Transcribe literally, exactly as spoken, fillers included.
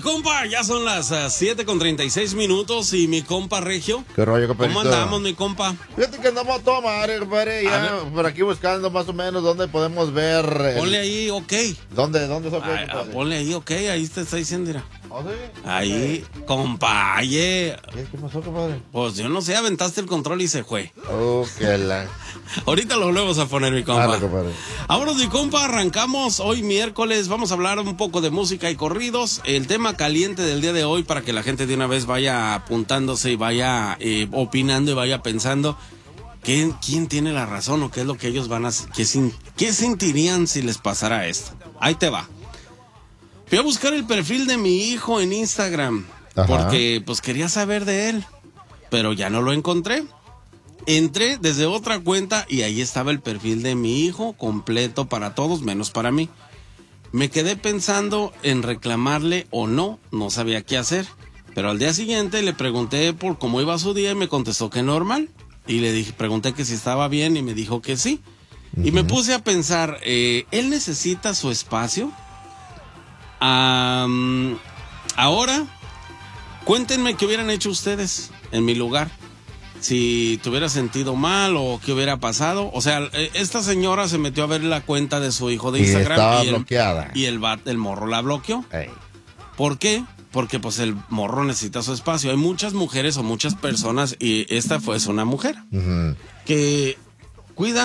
compa? Ya son las uh, siete con treinta y seis minutos y mi compa Regio. ¿Qué rollo, compadrito? ¿Cómo andamos, mi compa? Fíjate que andamos a toda madre, compadre. Ya por aquí buscando más o menos dónde podemos ver. El... Ponle ahí, ok. ¿Dónde? ¿Dónde está? Ay, ah, ponle ahí, ok. Ahí te está diciendo, mira. ¿Oh, sí? Ahí, okay. Compa, oye. ¿Qué pasó, compadre? Pues yo no sé, aventaste el control y se fue. Oh, qué la... Ahorita lo volvemos a poner, mi compa. Dale, compadre. Ahora, mi compa, arrancamos hoy miércoles. Vamos a hablar un poco de música y corridos. El tema caliente del día de hoy, para que la gente de una vez vaya apuntándose y vaya eh, opinando y vaya pensando ¿quién, quién tiene la razón o qué es lo que ellos van a... Qué, qué sentirían si les pasara esto. Ahí te va. Fui a buscar el perfil de mi hijo en Instagram. Ajá. Porque pues quería saber de él, pero ya no lo encontré. Entré desde otra cuenta y ahí estaba el perfil de mi hijo completo para todos, menos para mí. Me quedé pensando en reclamarle o no, no sabía qué hacer. Pero al día siguiente le pregunté por cómo iba su día y me contestó que normal. Y le dije, pregunté que si estaba bien y me dijo que sí. Uh-huh. Y me puse a pensar, eh, ¿él necesita su espacio? Um, ahora, cuéntenme qué hubieran hecho ustedes en mi lugar. Si te hubiera sentido mal o qué hubiera pasado. O sea, esta señora se metió a ver la cuenta de su hijo de Instagram. Y estaba y el, bloqueada. Y el, bat, el morro la bloqueó. Ey. ¿Por qué? Porque pues el morro necesita su espacio. Hay muchas mujeres o muchas personas, y esta fue es una mujer, uh-huh, que cuidan